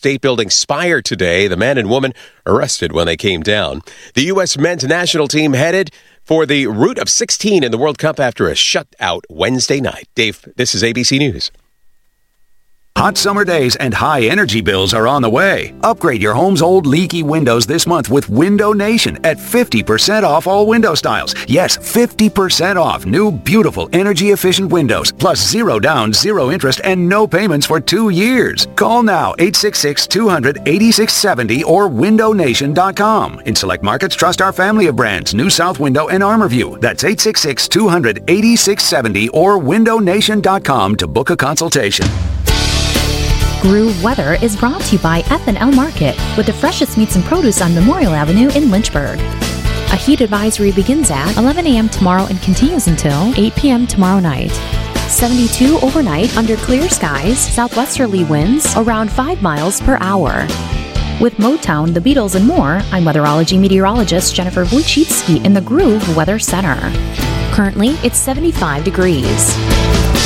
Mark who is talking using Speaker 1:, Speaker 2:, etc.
Speaker 1: State Building Spire today. The man and woman arrested when they came down. The U.S. men's national team headed for the Route of 16 in the World Cup after a shutout Wednesday night. Dave, this is ABC News.
Speaker 2: Hot summer days and high energy bills are on the way. Upgrade your home's old leaky windows this month with Window Nation at 50% off all window styles. Yes, 50% off new, beautiful, energy-efficient windows, plus 0 down, 0 interest, and no payments for 2 years. Call now, 866-200-8670 or windownation.com. In select markets, trust our family of brands, New South Window and ArmorView. That's 866-200-8670 or windownation.com to book a consultation.
Speaker 3: Groove Weather is brought to you by F&L Market, with the freshest meats and produce on Memorial Avenue in Lynchburg. A heat advisory begins at 11 a.m. tomorrow and continues until 8 p.m. tomorrow night. 72 overnight under clear skies, southwesterly winds around 5 miles per hour. With Motown, the Beatles, and more, I'm weatherology meteorologist Jennifer Wojcicki in the Groove Weather Center. Currently, it's 75 degrees.